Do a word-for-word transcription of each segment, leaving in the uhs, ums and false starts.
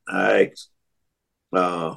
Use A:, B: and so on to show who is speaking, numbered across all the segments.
A: I asked uh,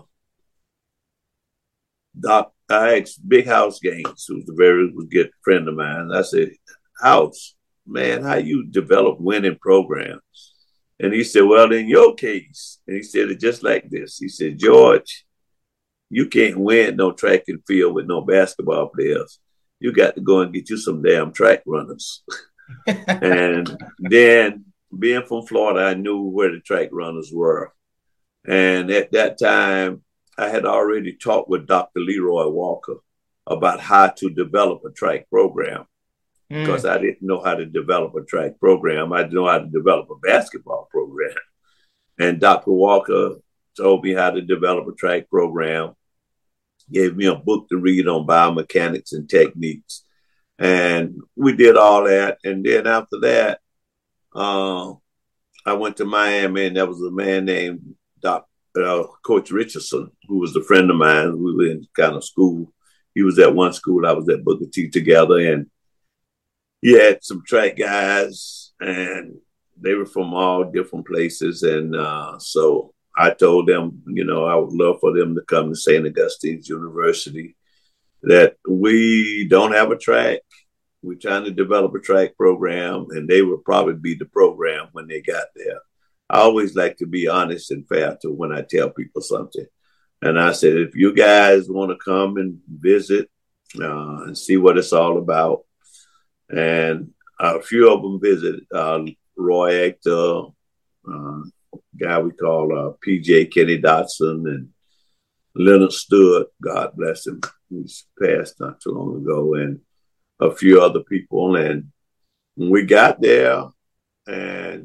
A: Doc, I asked Big House Gaines, who's a very good friend of mine. I said, House, man, how you develop winning programs? And he said, well, in your case, and he said it just like this. He said, George, you can't win no track and field with no basketball players. You got to go and get you some damn track runners. And then being from Florida, I knew where the track runners were. And at that time, I had already talked with Doctor Leroy Walker about how to develop a track program because
B: Mm.
A: I didn't know how to develop a track program. I didn't know how to develop a basketball program. And Doctor Walker told me how to develop a track program, gave me a book to read on biomechanics and techniques. And we did all that. And then after that, uh, I went to Miami, and there was a man named Doc, uh, Coach Richardson, who was a friend of mine. We were in kind of school. He was at one school, I was at Booker T together, and he had some track guys, and they were from all different places. And uh, so I told them, you know, I would love for them to come to Saint Augustine's University, that we don't have a track. We're trying to develop a track program, and they would probably be the program when they got there. I always like to be honest and fair to when I tell people something. And I said, if you guys want to come and visit uh, and see what it's all about, and a few of them visited, uh, Roy Ector, uh, guy we call uh, P J Kenny Dotson, and Leonard Stewart, God bless him, he's passed not too long ago, and a few other people. And when we got there, and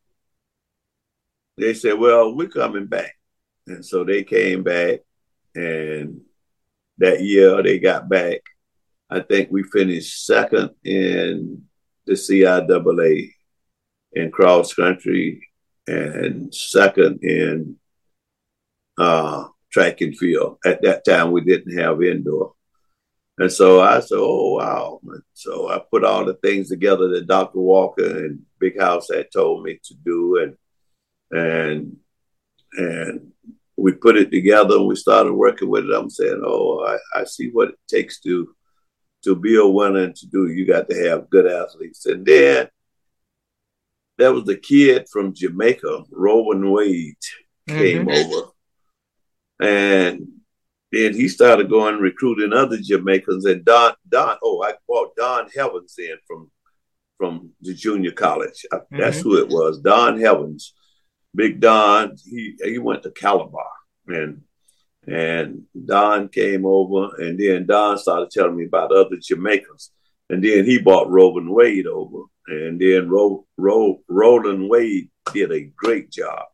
A: they said, well, we're coming back. And so they came back, and that year they got back. I think we finished second in the C I A A in cross country and second in uh, track and field. At that time, we didn't have indoor. And so I said, oh, wow. So I put all the things together that Doctor Walker and Big House had told me to do. And and and we put it together, and we started working with it. I'm saying, oh, I, I see what it takes to to be a winner and to do. You got to have good athletes. And then there was the kid from Jamaica, Rowan Wade, came
B: Mm-hmm.
A: over. And then he started going recruiting other Jamaicans. And Don, Don, oh, I brought Don Heavens in from from the junior college. That's
B: Mm-hmm.
A: who it was, Don Heavens. Big Don, he he went to Calabar, and and Don came over, and then Don started telling me about other Jamaicans, and then he brought Roland Wade over, and then Ro, Ro, Roland Wade did a great job,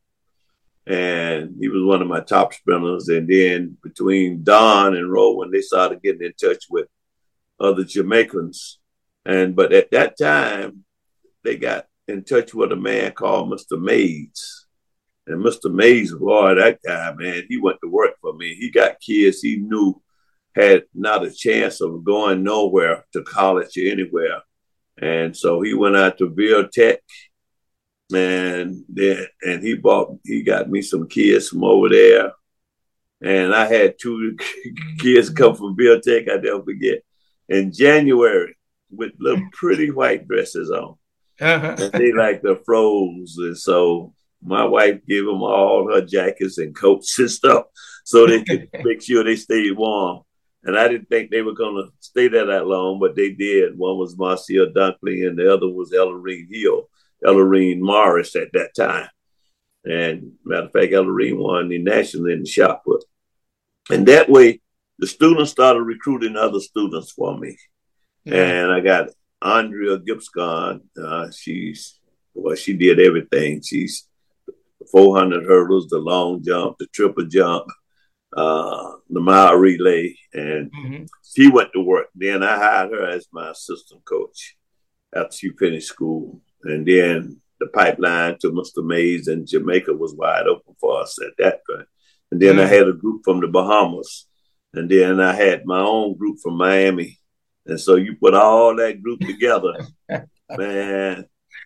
A: and he was one of my top sprinters. And then between Don and Roland, they started getting in touch with other Jamaicans, and but at that time they got in touch with a man called Mister Mays. And Mister Mays, boy, that guy, man, he went to work for me. He got kids he knew had not a chance of going nowhere to college or anywhere. And so he went out to Ville Tech, and then and he bought he got me some kids from over there. And I had two kids come from Ville Tech, I never forget, in January with little pretty white dresses on. And
B: Uh-huh.
A: they like the froze. And so my wife gave them all her jackets and coats and stuff so they could make sure they stayed warm. And I didn't think they were going to stay there that long, but they did. One was Marcia Dunkley, and the other was Ellerine Hill, Ellerine Morris at that time. And matter of fact, Ellerine won the national in the shot put. And that way, the students started recruiting other students for me.
B: Yeah.
A: And I got Andrea Gibson. Uh, she's, well, she did everything. She's four hundred hurdles, the long jump, the triple jump, uh, the mile relay. And
B: Mm-hmm.
A: she went to work. Then I hired her as my assistant coach after she finished school. And then the pipeline to Mister Mays in Jamaica was wide open for us at that point. And then I
B: Mm.
A: had a group from the Bahamas. And then I had my own group from Miami. And so you put all that group together, man.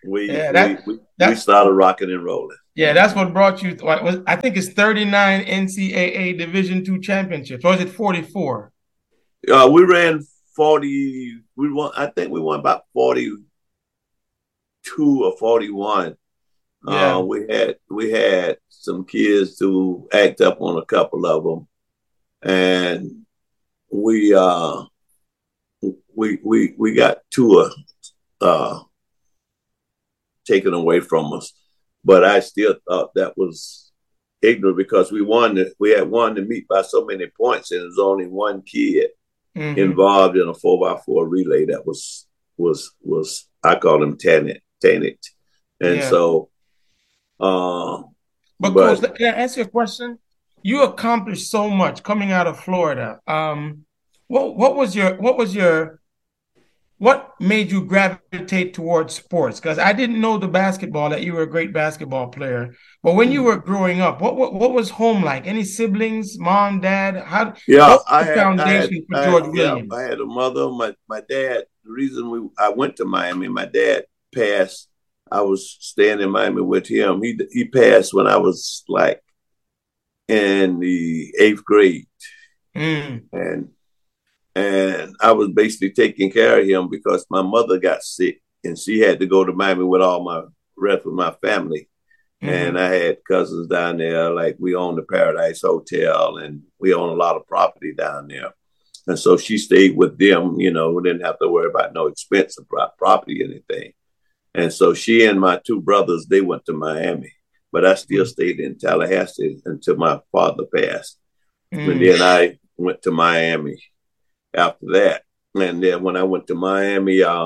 A: we
B: Yeah,
A: we
B: that
A: we, we
B: that
A: started rocking and rolling.
B: yeah, that's what brought you. What was I think it's thirty-nine N C double A Division two championships. Or is it forty-four?
A: Uh, we ran forty. We won. I think we won about forty-two or forty-one. Uh,
B: Yeah.
A: we had we had some kids to act up on a couple of them, and we uh we we we got two uh taken away from us. But I still thought that was ignorant because we won. The, we had won the meet by so many points, and there's only one kid
B: Hmm.
A: involved in a four by four relay that was was was I call him Tanet Tanet, and
B: Yeah.
A: so uh,
B: But coach,
A: but
B: can I ask you a question? You accomplished so much coming out of Florida. Um, what what was your what was your what made you gravitate towards sports? Because I didn't know the basketball that you were a great basketball player. But when you were growing up, what what, what was home like? Any siblings, mom, dad? How
A: yeah,
B: what was
A: I
B: the
A: had I had
B: foundation for
A: I
B: George
A: yeah I
B: Williams?
A: had a mother. My my dad. The reason we I went to Miami, my dad passed. I was staying in Miami with him. He he passed when I was like in the eighth grade,
B: Mm,
A: and and I was basically taking care of him because my mother got sick and she had to go to Miami with all my rest of my family. And
B: hmm.
A: I had cousins down there, like we owned the Paradise Hotel and we own a lot of property down there. And so she stayed with them, you know, we didn't have to worry about no expense of property or anything. And so she and my two brothers, they went to Miami, but I still stayed in Tallahassee until my father passed. And
B: Mm.
A: then I went to Miami after that. And then when I went to Miami, uh,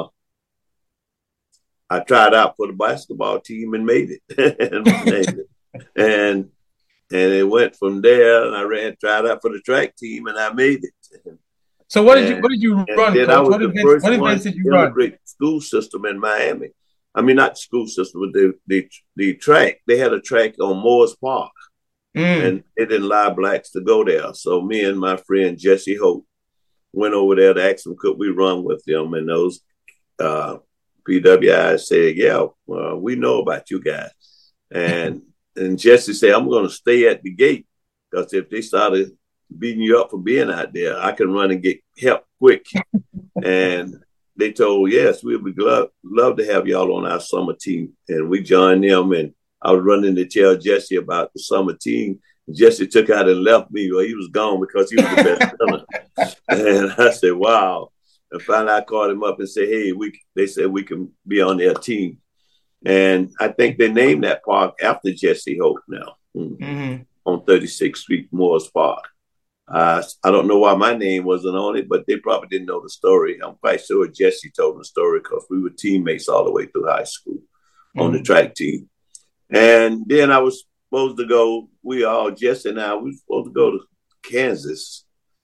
A: I tried out for the basketball team and made it. and, and and it went from there. And I ran tried out for the track team and I made it.
B: So what did you what
A: And
B: did you
A: and
B: run,
A: then I
B: coach?
A: was
B: What
A: the
B: events
A: first
B: what
A: one
B: events did you
A: to
B: run?
A: integrate the school system in Miami. I mean, not the school system, but the the, the track. They had a track on Moores Park,
B: Mm,
A: and they didn't allow blacks to go there. So me and my friend Jesse Hope went over there to ask them could we run with them, and those uh, P W I said, "Yeah, well, we know about you guys." And and Jesse said, "I'm going to stay at the gate because if they started beating you up for being out there, I can run and get help quick." And they told, "Yes, we would love love to have y'all on our summer team." And we joined them. And I was running to tell Jesse about the summer team. Jesse took out and left me. Well, he was gone because he was the best runner. And I said, "Wow." And finally, I called him up and said, "Hey, we." They said we can be on their team, and I think they named that park after Jesse Hope now, mm-hmm.
B: hmm.
A: on thirty-sixth Street, Moores Park. Uh, I don't know why my name wasn't on it, but they probably didn't know the story. I'm quite sure Jesse told the story because we were teammates all the way through high school on the
B: Mm.
A: track team. And then I was supposed to go. We all Jesse and I we were supposed to go to Kansas,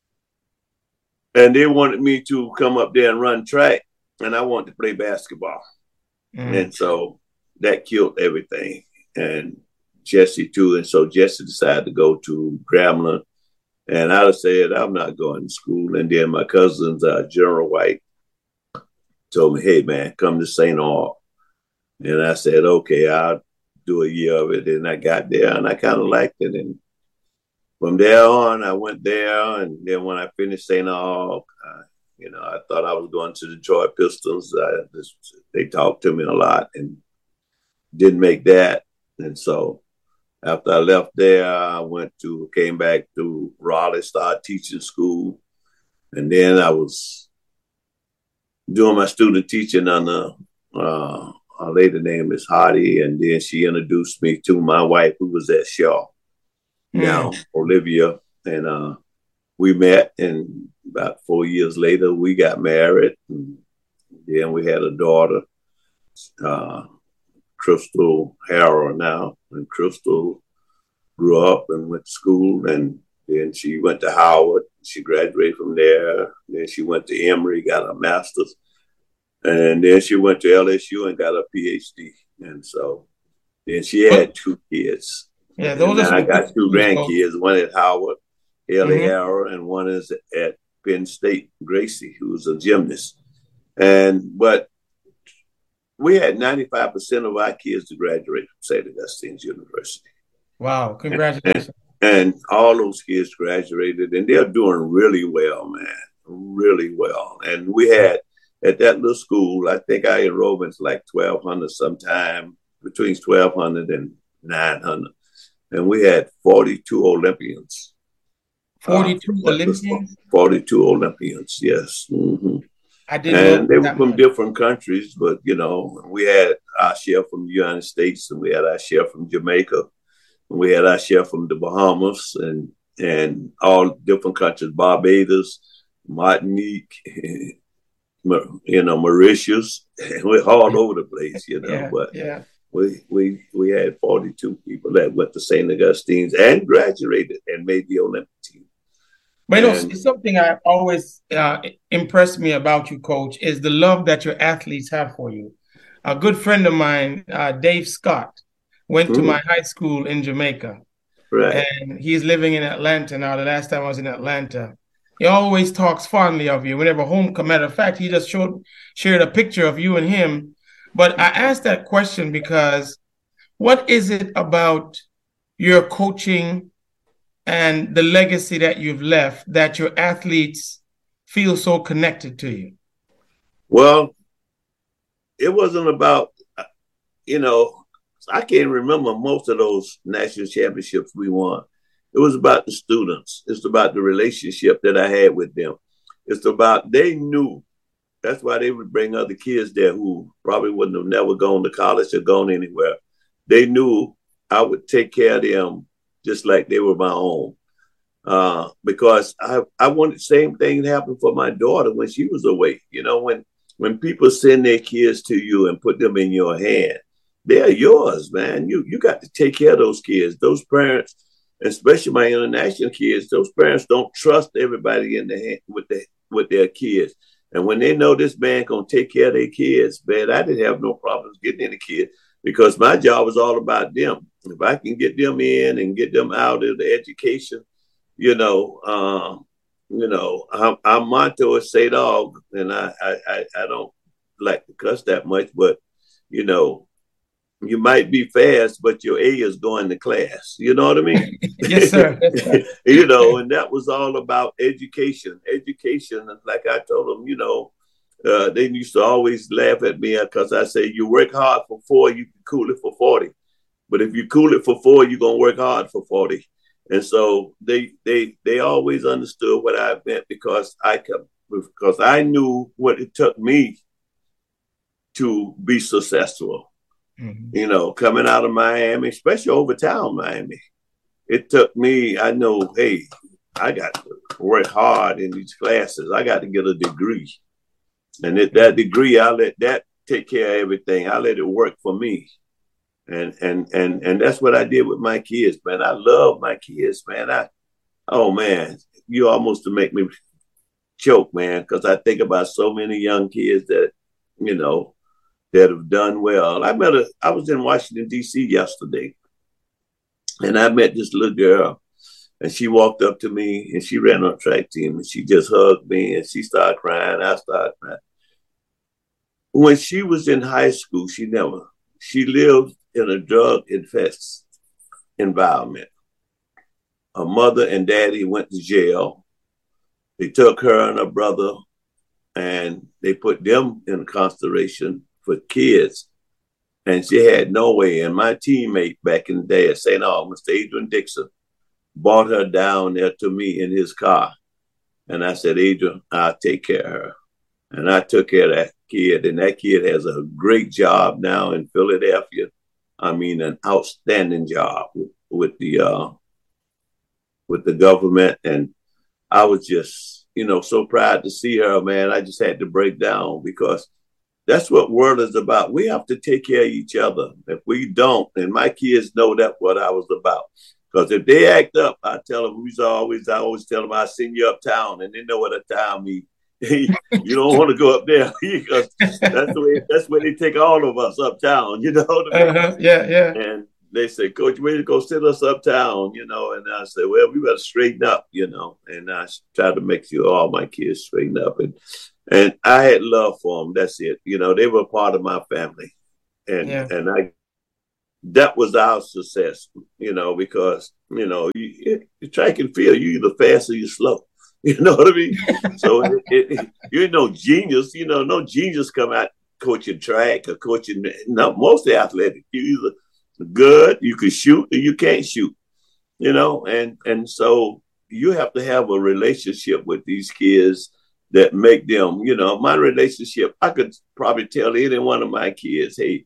A: and they wanted me to come up there and run track, and I wanted to play basketball.
B: Mm.
A: And so that killed everything. And Jesse too. And so Jesse decided to go to Grambling. And I said, I'm not going to school. And then my cousins, uh, General White, told me, hey, man, come to Saint Aug. And I said, okay, I'll do a year of it. And I got there and I kind of liked it. And from there on, I went there. And then when I finished Saint Aug, uh, you know, I thought I was going to the Detroit Pistons. Uh, this, they talked to me a lot and didn't make that. And so after I left there, I went to, came back to Raleigh, started teaching school. And then I was doing my student teaching under uh, a lady named Miss Hardy. And then she introduced me to my wife, who was at Shaw,
B: Mm.
A: now Olivia. And uh, we met. And about four years later, we got married. And then we had a daughter, uh, Crystal Harrell now. And Crystal grew up and went to school, and then she went to Howard. She graduated from there. Then she went to Emory, got a master's, and then she went to L S U and got a PhD. And so then she had
B: But
A: two kids,
B: yeah,
A: and
B: those are
A: now I
B: some good
A: got two
B: schools, coach.
A: grandkids. One at Howard, Ellie
B: Hmm.
A: Harrow, and one is at Penn State, Gracie, who's a gymnast. And but we had ninety-five percent of our kids to graduate from Saint Augustine's University.
B: Wow, congratulations.
A: And, and all those kids graduated, and they're doing really well, man, really well. And we had, at that little school, I think our enrollment's like twelve hundred sometime, between twelve hundred and nine hundred. And we had forty-two Olympians.
B: forty-two uh, Olympians?
A: forty-two Olympians, yes. Mm-hmm.
B: I didn't
A: and they were from
B: much.
A: different countries, but, you know, we had our share from the United States, and we had our share from Jamaica, and we had our share from the Bahamas, and and all different countries, Barbados, Martinique, you know, Mauritius. We're all over the place, you know.
B: Yeah,
A: but
B: yeah.
A: we we we had forty-two people that went to Saint Augustine's and graduated and made the Olympic team.
B: But you know, and, something I always uh, impressed me about you, Coach, is the love that your athletes have for you. A good friend of mine, uh, Dave Scott, went mm-hmm. to my high school in Jamaica.
A: Right.
B: And he's living in Atlanta now. The last time I was in Atlanta, he always talks fondly of you whenever home come. Matter of fact, he just showed shared a picture of you and him. But I asked that question because what is it about your coaching and the legacy that you've left that your athletes feel so connected to you?
A: Well, it wasn't about, you know, I can't remember most of those national championships we won. It was about the students. It's about the relationship that I had with them. It's about, they knew. That's why they would bring other kids there who probably wouldn't have never gone to college or gone anywhere. They knew I would take care of them just like they were my own. Uh, because I, I wanted the same thing to happen for my daughter when she was away. You know, when, when people send their kids to you and put them in your hand, they're yours, man. You, you got to take care of those kids. Those parents, especially my international kids, those parents don't trust everybody in the hand with, the, with their kids. And when they know this man gonna take care of their kids, man, I didn't have no problems getting any kids because my job was all about them. If I can get them in and get them out of the education, you know, uh, you know, our, our motto is "say dog," and I, I, I don't like to cuss that much, but you know, you might be fast, but your A is going to class. You know what I mean?
B: Yes, sir. Yes, sir.
A: You know, and that was all about education. Education, like I told them, you know, uh, they used to always laugh at me because I say, you work hard for four, you can cool it for forty. But if you cool it for four, you're going to work hard for forty. And so they they they always understood what I meant because I kept, because I knew what it took me to be successful. Mm-hmm. You know, coming out of Miami, especially over town Miami, it took me, I know, hey, I got to work hard in these classes. I got to get a degree. And it, that degree, I let that take care of everything. I let it work for me. And and and and that's what I did with my kids, man. I love my kids, man. I, oh, man, you almost to make me choke, man, because I think about so many young kids that, you know, that have done well. I met a, I was in Washington, D C yesterday, and I met this little girl, and she walked up to me, and she ran on track team, and she just hugged me, and she started crying. I started crying. When she was in high school, she never, she lived in a drug-infested environment. Her mother and daddy went to jail. They took her and her brother, and they put them in incarceration for kids, and she had no way. And my teammate back in the day at Saint Augustine, Mister Adrian Dixon, brought her down there to me in his car. And I said, Adrian, I'll take care of her. And I took care of that kid, and that kid has a great job now in Philadelphia. I mean, an outstanding job with, with the uh, with the government. And I was just, you know, so proud to see her, man. I just had to break down because that's what world is about. We have to take care of each other. If we don't, and my kids know that's what I was about. Because if they act up, I tell them, we always, I always tell them, I'll send you uptown, and they know what uptown means. You don't want to go up there because that's the way, that's where they take all of us uptown. You know what I mean?
B: Uh-huh. Yeah, yeah.
A: And they say, Coach, you ready to go sit us uptown, you know? And I said, well, we better straighten up, you know. And I tried to make sure all my kids straighten up. And and I had love for them. That's it. You know, they were part of my family. And
B: Yeah.
A: and I that was our success, you know, because, you know, you, you track and field, you either fast or you slow. You know what I mean? So it, it, you're no genius, you know, no genius come out coaching track or coaching, no, mostly athletic. You either good, you can shoot, or you can't shoot, you know, and, and so you have to have a relationship with these kids that make them, you know, my relationship, I could probably tell any one of my kids, hey,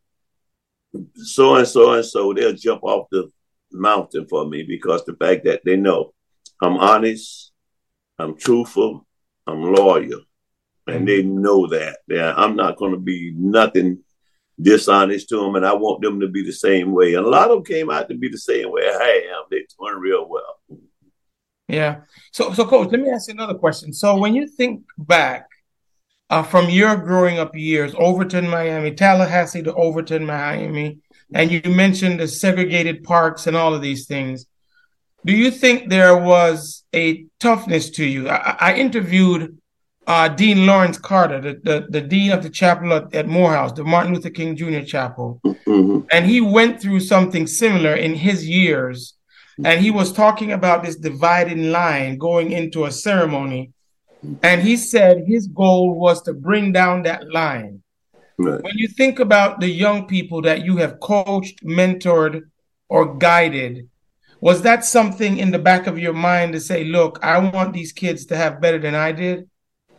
A: so and so and so, they'll jump off the mountain for me because the fact that they know I'm honest, I'm truthful, I'm loyal, and they know that. Yeah, I'm not going to be nothing dishonest to them, and I want them to be the same way. And a lot of them came out to be the same way I am. They turned real well.
B: Yeah. So, so Coach, let me ask you another question. So when you think back uh, from your growing up years, Overton, Miami, Tallahassee to Overton, Miami, and you mentioned the segregated parks and all of these things, do you think there was a toughness to you? I, I interviewed uh, Dean Lawrence Carter, the, the, the dean of the chapel at, at Morehouse, the Martin Luther King Junior Chapel. Mm-hmm. And he went through something similar in his years. And he was talking about this dividing line going into a ceremony. And he said his goal was to bring down that line. Right. When you think about the young people that you have coached, mentored, or guided, was that something in the back of your mind to say, look, I want these kids to have better than I did?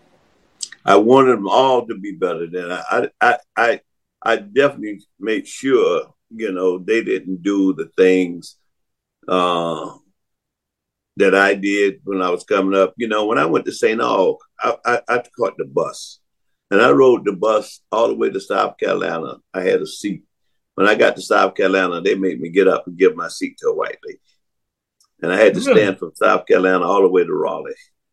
A: I wanted them all to be better than I. I, I, I, I definitely made sure, you know, they didn't do the things uh, that I did when I was coming up. You know, when I went to Saint Aug, I, I, I caught the bus. And I rode the bus all the way to South Carolina. I had a seat. When I got to South Carolina, they made me get up and give my seat to a white lady. And I had to really? stand from South Carolina all the way to Raleigh.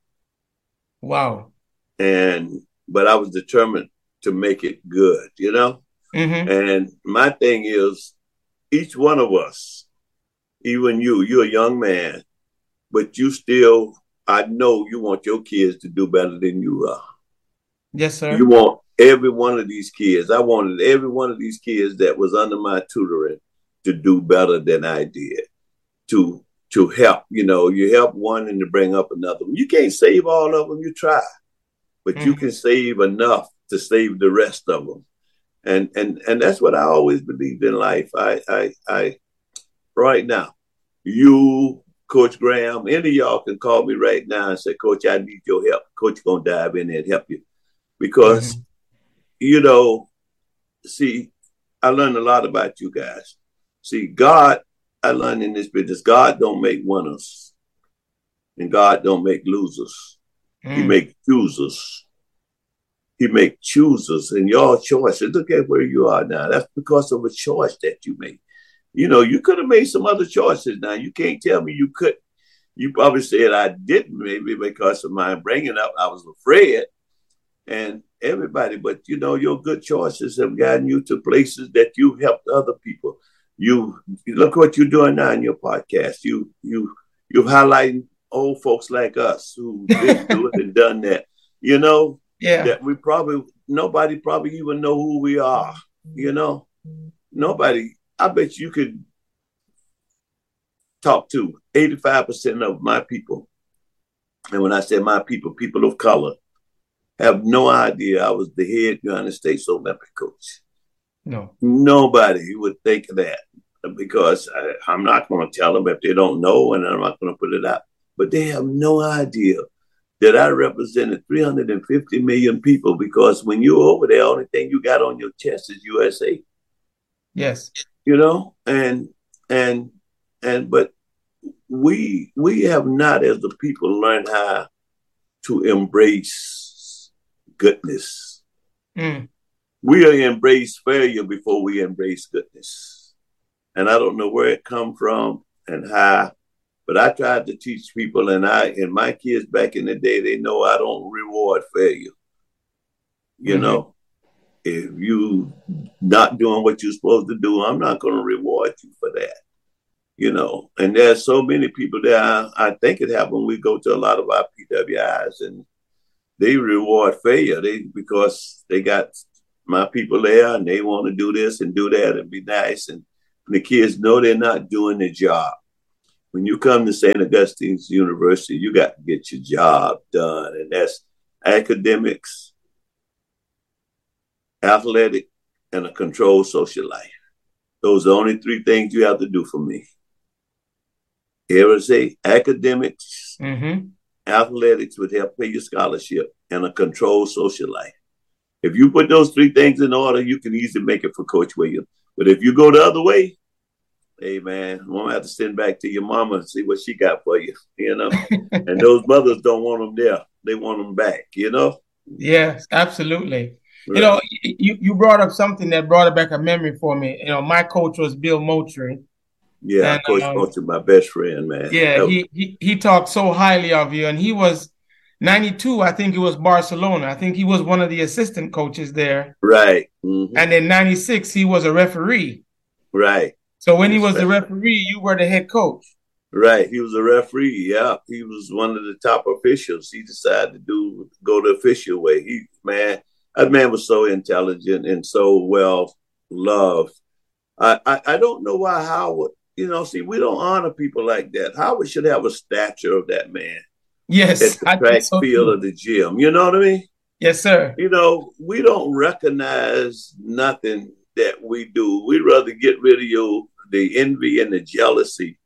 B: Wow.
A: And, but I was determined to make it good, you know? Mm-hmm. And my thing is, each one of us, even you, you're a young man, but you still, I know you want your kids to do better than you are.
B: Yes, sir.
A: You want every one of these kids. I wanted every one of these kids that was under my tutoring to do better than I did, to to help. You know, you help one and to bring up another one. You can't save all of them. You try, but mm-hmm. you can save enough to save the rest of them. And and and that's what I always believed in life. I I I right now, you, Coach Graham, any of y'all can call me right now and say, Coach, I need your help. Coach gonna dive in there and help you. Because, mm-hmm. you know, see, I learned a lot about you guys. See, God, I learned in this business, God don't make winners and God don't make losers. Mm. He make choosers. He make choosers, and your choices. Look at where you are now. That's because of a choice that you made. You know, you could have made some other choices. Now, you can't tell me you couldn't. You probably said I didn't, maybe because of my bringing up. I was afraid. And everybody, but you know, your good choices have gotten you to places that you helped other people. You, you look what you're doing now in your podcast. You, you, you're highlighting old folks like us who did do it and done that. You know,
B: yeah,
A: that we probably nobody probably even know who we are. You know, nobody. I bet you could talk to eighty-five percent of my people, and when I say my people, people of color, have no idea I was the head United States Olympic coach.
B: No.
A: Nobody would think of that because I, I'm not going to tell them if they don't know, and I'm not going to put it out. But they have no idea that I represented three hundred fifty million people, because when you're over there, the only thing you got on your chest is U S A.
B: Yes.
A: You know, and, and, and, but we, we have not as the people learned how to embrace goodness. Mm. We embrace failure before we embrace goodness. And I don't know where it come from and how, but I tried to teach people, and I and my kids back in the day, they know I don't reward failure. You mm-hmm. know, if you not doing what you're supposed to do, I'm not going to reward you for that. you know, and there's so many people there. I, I think it happened when we go to a lot of our P W Is, and they reward failure. They because they got my people there and they want to do this and do that and be nice. And the kids know they're not doing their job. When you come to Saint Augustine's University, you got to get your job done. And that's academics, athletic, and a controlled social life. Those are the only three things you have to do for me. Here I say academics, mm-hmm. athletics would help pay your scholarship, and a controlled social life. If you put those three things in order, you can easily make it for Coach Williams. But if you go the other way, hey, man, I'm going to have to send back to your mama and see what she got for you, you know? And those mothers don't want them there. They want them back, you know?
B: Yes, absolutely. Right. You know, you, you brought up something that brought back a memory for me. You know, my coach was Bill Moultrie.
A: Yeah, and, Coach um, Moultrie, my best friend, man.
B: Yeah, was... he, he he talked so highly of you. And he was ninety-two, I think it was Barcelona. I think he was one of the assistant coaches there.
A: Right. Mm-hmm.
B: And in ninety-six, he was a referee.
A: Right.
B: So when he was the referee, you were the head coach.
A: Right. He was a referee. Yeah. He was one of the top officials. He decided to do go the official way. He, man, that man was so intelligent and so well loved. I, I, I don't know why Howard, you know, see, we don't honor people like that. Howard should have a statue of that man.
B: Yes.
A: At the track so field too. Of the gym. You know what I mean?
B: Yes, sir.
A: You know, we don't recognize nothing that we do. We'd rather get rid of you. The envy and the jealousy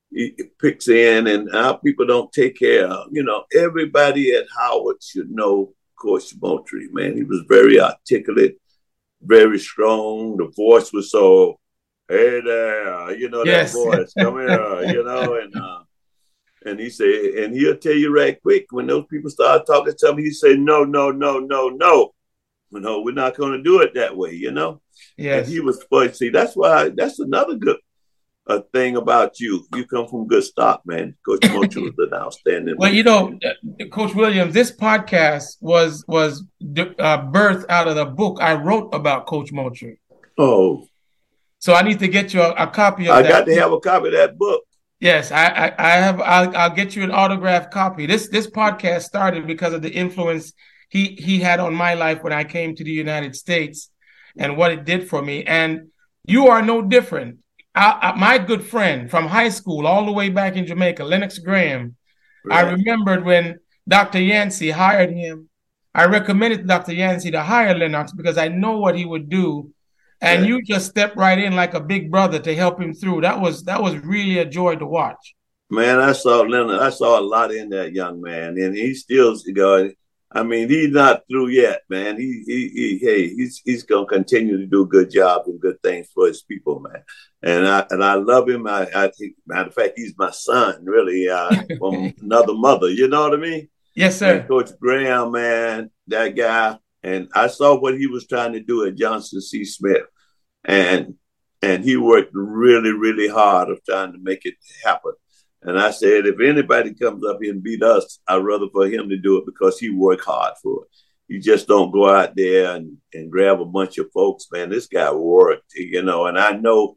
A: it picks in, and our people don't take care of. You know, everybody at Howard should know Coach Moultrie, man. He was very articulate, very strong. The voice was so, hey there, you know, yes. That voice, come here, you know, and uh, and he said, and he'll tell you right quick when those people start talking to him, he say, no, no, no, no, no. You know, we're not going to do it that way, you know?
B: Yes.
A: And he was, but see, that's why, that's another good uh, thing about you. You come from good stock, man. Coach Moultrie was an outstanding.
B: Well, you know, uh, Coach Williams, this podcast was was uh, birthed out of the book I wrote about Coach Moultrie.
A: Oh.
B: So I need to get you a, a copy of
A: I
B: that.
A: I got to have a copy of that book.
B: Yes, I, I, I have. I'll, I'll get you an autographed copy. This this podcast started because of the influence he he had on my life when I came to the United States and what it did for me. And you are no different. I, I, my good friend from high school all the way back in Jamaica, Lennox Graham, right. I remembered when Doctor Yancey hired him. I recommended Doctor Yancey to hire Lennox because I know what he would do. And right. you just stepped right in like a big brother to help him through. That was that was really a joy to watch.
A: Man, I saw Leonard. I saw a lot in that young man, and he still going. I mean, he's not through yet, man. He, he, he hey, he's he's gonna continue to do good jobs and good things for his people, man. And I and I love him. I, I think, matter of fact, he's my son, really, uh, from another mother. You know what I mean?
B: Yes, sir.
A: And Coach Graham, man, that guy. And I saw what he was trying to do at Johnson C. Smith, and and he worked really, really hard of trying to make it happen. And I said, if anybody comes up here and beat us, I'd rather for him to do it because he worked hard for it. You just don't go out there and, and grab a bunch of folks, man. This guy worked, you know, and I know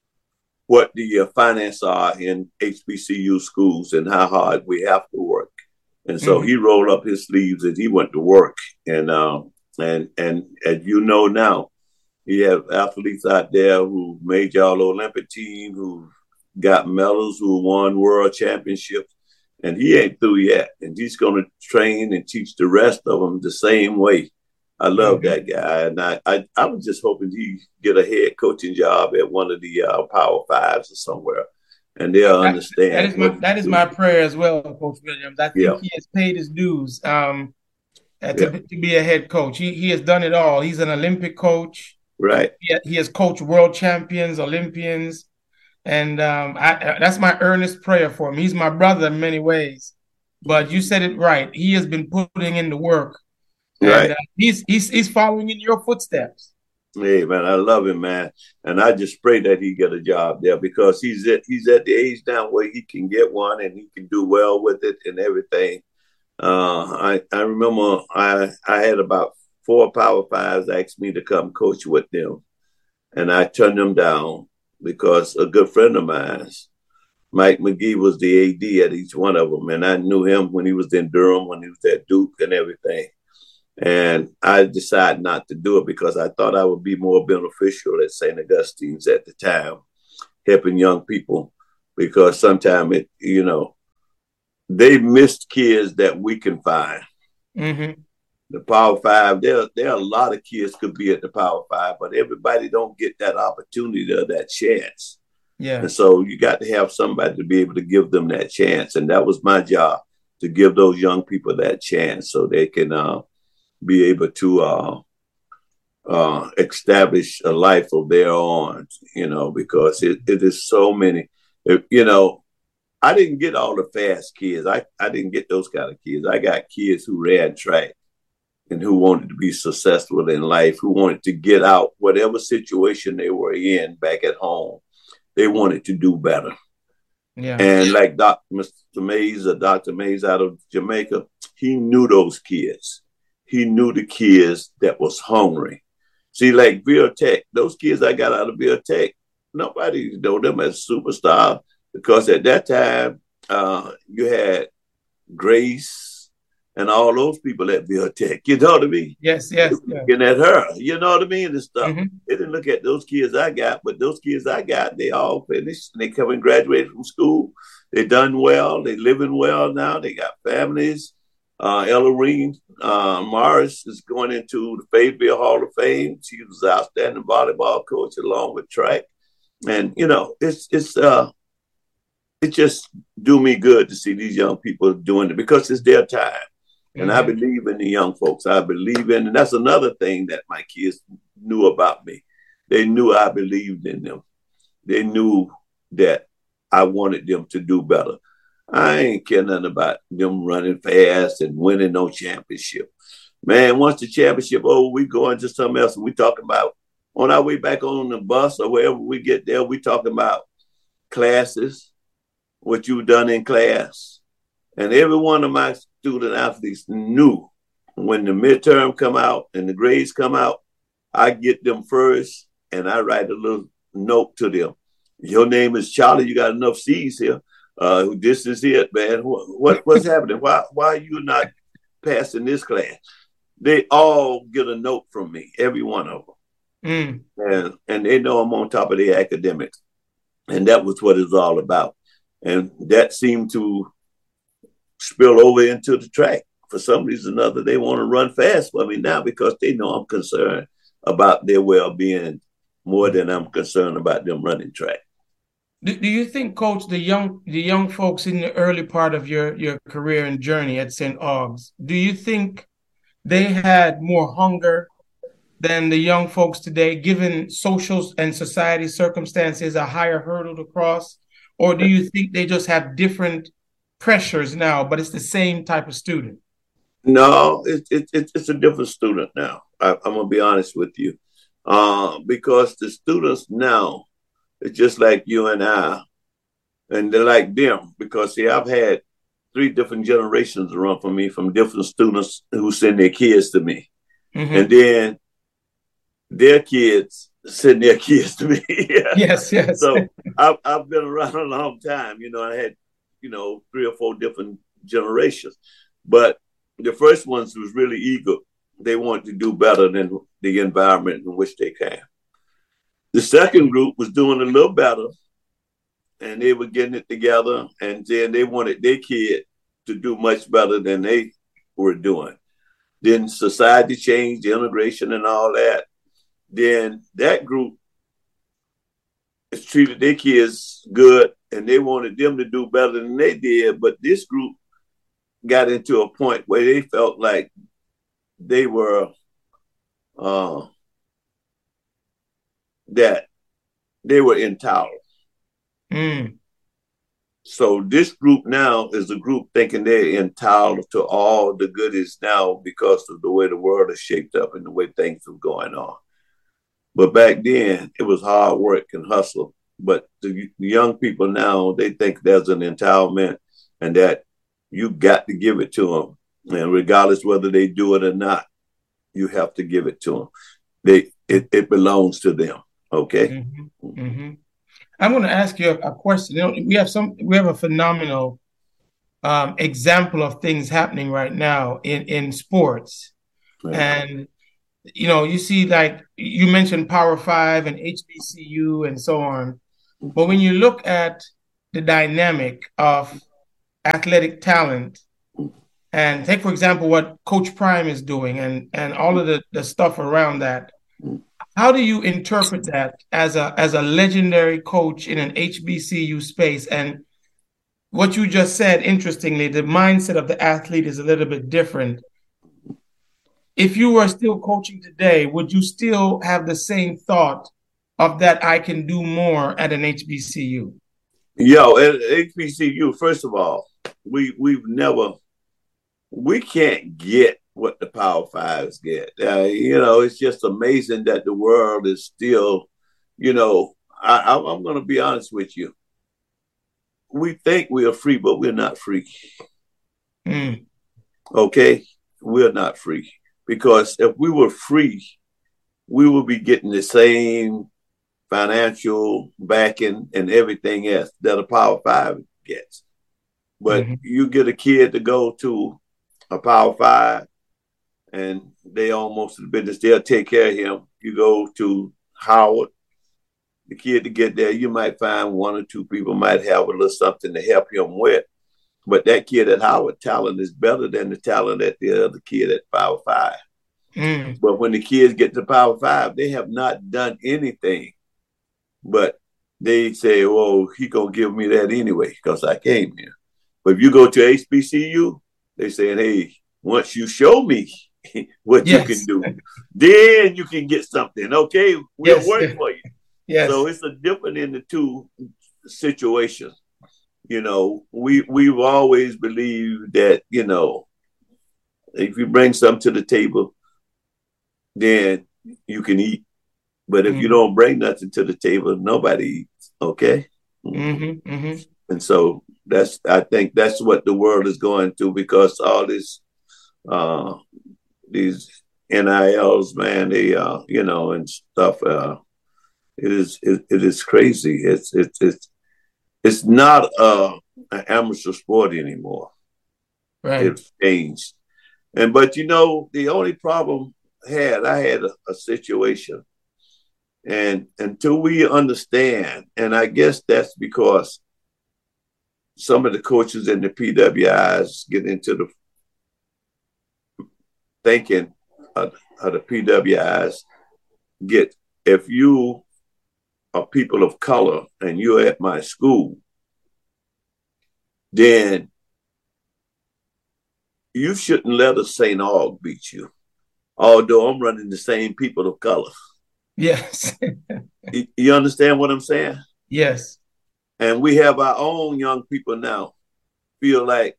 A: what the uh, finance are in H B C U schools and how hard we have to work. And so mm-hmm. he rolled up his sleeves and he went to work. And um, and and as you know now, you have athletes out there who made y'all Olympic team, who got medals, who won world championships, and he ain't through yet. And he's going to train and teach the rest of them the same way. I love mm-hmm. that guy, and I, I I was just hoping he get a head coaching job at one of the uh, Power Fives or somewhere. And they'll
B: that,
A: understand.
B: That is my, that is my prayer as well, Coach Williams. I think yeah. he has paid his dues um, uh, to, yeah. to be a head coach. He he has done it all. He's an Olympic coach.
A: Right.
B: He, he has coached world champions, Olympians. And um, I, that's my earnest prayer for him. He's my brother in many ways. But you said it right. He has been putting in the work. And,
A: right.
B: uh, he's, he's, he's following in your footsteps.
A: Hey, man, I love him, man. And I just pray that he get a job there because he's at, he's at the age now where he can get one and he can do well with it and everything. Uh, I, I remember I, I had about four Power Fives ask me to come coach with them. And I turned them down because a good friend of mine Mike McGee was the A D at each one of them. And I knew him when he was in Durham, when he was at Duke and everything. And I decided not to do it because I thought I would be more beneficial at Saint Augustine's at the time, helping young people, because sometimes it, you know, they missed kids that we can find.
B: Mm-hmm.
A: The Power Five, there, there are a lot of kids could be at the Power Five, but everybody don't get that opportunity or that chance.
B: Yeah.
A: And so you got to have somebody to be able to give them that chance. And that was my job, to give those young people that chance so they can uh, be able to uh, uh, establish a life of their own, you know, because it, it is so many, it, you know, I didn't get all the fast kids. I, I didn't get those kind of kids. I got kids who ran track and who wanted to be successful in life, who wanted to get out whatever situation they were in back at home. They wanted to do better.
B: Yeah.
A: And like Doctor Mister Mays or Doctor Mays out of Jamaica, he knew those kids. He knew the kids that was hungry. See, like Ville Tech, those kids I got out of Ville Tech, nobody know them as superstar, because at that time uh, you had Grace and all those people at Ville Tech. You know what I mean?
B: Yes, yes.
A: Looking yeah. at her, you know what I mean? And stuff.
B: Mm-hmm.
A: They didn't look at those kids I got, but those kids I got, they all finished. They come and graduated from school. They done well. They living well now. They got families. Uh, Ella Reen uh, Morris is going into the Fayetteville Hall of Fame. She was an outstanding volleyball coach along with track. And, you know, it's, it's, uh, it just do me good to see these young people doing it because it's their time. And mm-hmm. I believe in the young folks. I believe in, and that's another thing that my kids knew about me. They knew I believed in them. They knew that I wanted them to do better. I ain't care nothing about them running fast and winning no championship. Man, once the championship over, we go into something else. And we talking about on our way back on the bus or wherever we get there, we talking about classes, what you've done in class. And every one of my student athletes knew when the midterm come out and the grades come out, I get them first and I write a little note to them. Your name is Charlie. You got enough C's here. Uh, this is it, man. What, what what's happening? Why why are you not passing this class? They all get a note from me, every one of them, mm. and and they know I'm on top of their academics, and that was what it's all about. And that seemed to spill over into the track. For some reason or other, they want to run fast for me now because they know I'm concerned about their well-being more than I'm concerned about them running track.
B: Do, do you think, Coach, the young the young folks in the early part of your, your career and journey at Saint Aug's, do you think they had more hunger than the young folks today, given social and society circumstances, a higher hurdle to cross? Or do you think they just have different pressures now, but it's the same type of student?
A: No, it, it, it, it's a different student now. I, I'm going to be honest with you. Uh, because the students now, it's just like you and I, and they're like them. Because, see, I've had three different generations run for me from different students who send their kids to me. Mm-hmm. And then their kids send their kids to me.
B: Yes, yes.
A: So I've, I've been around a long time. You know, I had, you know, three or four different generations. But the first ones was really eager. They wanted to do better than the environment in which they came. The second group was doing a little better, and they were getting it together, and then they wanted their kid to do much better than they were doing. Then society changed, the integration and all that. Then that group has treated their kids good, and they wanted them to do better than they did. But this group got into a point where they felt like they were uh, that they were intolerant. Mm. So this group now is a group thinking they're entitled to all the goodies now because of the way the world is shaped up and the way things are going on. But back then, it was hard work and hustle. But the, the young people now, they think there's an entitlement and that you got to give it to them. And regardless whether they do it or not, you have to give it to them. They, it, it belongs to them. Okay.
B: Mm-hmm. Mm-hmm. I'm going to ask you a, a question. You know, we have some, we have a phenomenal um, example of things happening right now in in sports,
A: Right.
B: and you know, you see, like you mentioned, Power Five and H B C U and so on. But when you look at the dynamic of athletic talent, and take, for example, what Coach Prime is doing and, and all of the, the stuff around that, how do you interpret that as a as a legendary coach in an H B C U space? And what you just said, interestingly, the mindset of the athlete is a little bit different. If you were still coaching today, would you still have the same thought of that I can do more at an H B C U?
A: Yo, at H B C U, first of all, we we've never we can't get what the Power Fives get. Uh, you know, it's just amazing that the world is still, you know, I, I, I'm going to be honest with you. We think we are free, but we're not free.
B: Mm.
A: Okay? We're not free. Because if we were free, we would be getting the same financial backing and everything else that a Power Five gets. But mm-hmm. you get a kid to go to a Power Five, and they almost in the business, they'll take care of him. You go to Howard, the kid to get there, you might find one or two people might have a little something to help him with. But that kid at Howard talent is better than the talent at the other kid at Power Five. Mm. But when the kids get to Power Five, they have not done anything. But they say, "Oh, he gonna give me that anyway because I came here." But if you go to H B C U, they saying, "Hey, once you show me what yes. you can do, then you can get something. Okay, we'll yes. work for you." Yes. So it's a different in the two situations. You know, we we've always believed that, you know, if you bring something to the table, then you can eat. But if mm-hmm. you don't bring nothing to the table, nobody eats. Okay.
B: Mm-hmm. Mm-hmm.
A: And so that's, I think that's what the world is going through, because all this, uh, these N I Ls, man, they, uh, you know, and stuff. Uh, it is, it, it is crazy. It's, it's, it's, it's not uh, an amateur sport anymore.
B: Right.
A: It's changed. And, but you know, the only problem I had, I had a, a situation. And until we understand, and I guess that's because some of the coaches in the P W Is get into the thinking of, of the P W Is get, if you are people of color and you're at my school, then you shouldn't let a Saint Aug beat you, although I'm running the same people of color.
B: Yes.
A: you, you understand what I'm saying?
B: Yes.
A: And we have our own young people now feel like,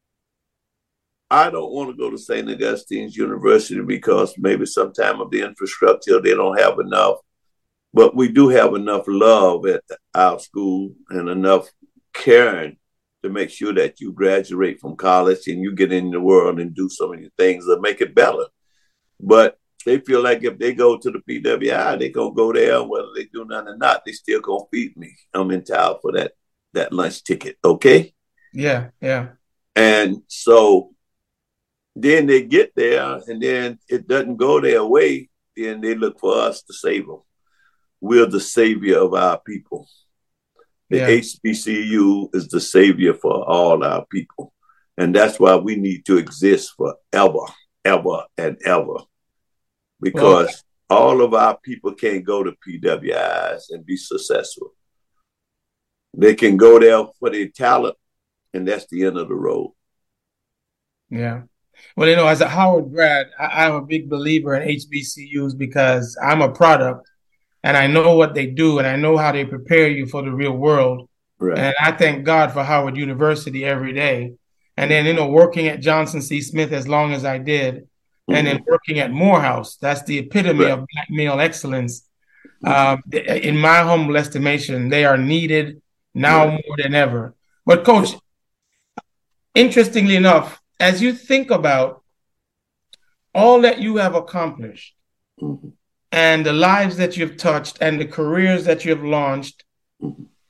A: I don't want to go to Saint Augustine's University because maybe sometime of the infrastructure, they don't have enough. But we do have enough love at our school and enough caring to make sure that you graduate from college and you get in the world and do so many things that make it better. But they feel like if they go to the P W I, they're going to go there, whether they do nothing or not, they still going to feed me. I'm in town for that, that lunch ticket, okay?
B: Yeah, yeah.
A: And so then they get there, and then it doesn't go their way, then they look for us to save them. We're the savior of our people. The yeah. H B C U is the savior for all our people. And that's why we need to exist forever, ever, and ever. Because well, all of our people can't go to P W Is and be successful. They can go there for their talent, and that's the end of the road.
B: Yeah. Well, you know, as a Howard grad, I, I'm a big believer in H B C Us because I'm a product and I know what they do and I know how they prepare you for the real world. Right. And I thank God for Howard University every day. And then, you know, working at Johnson C. Smith as long as I did, mm-hmm. and then working at Morehouse, that's the epitome right. of black male excellence. Mm-hmm. Um, in my humble estimation, they are needed now right. more than ever. But Coach, interestingly enough, as you think about all that you have accomplished, mm-hmm. and the lives that you've touched and the careers that you've launched, mm-hmm.